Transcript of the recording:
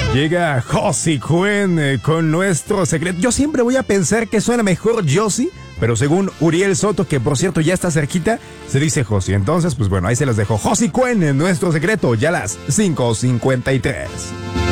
Llega Josie Cuen con nuestro secreto. Yo siempre voy a pensar que suena mejor Josie, pero según Uriel Soto, que por cierto ya está cerquita, se dice Josie. Entonces, pues bueno, ahí se las dejo. Josie Cuen en nuestro secreto, ya las 5:53.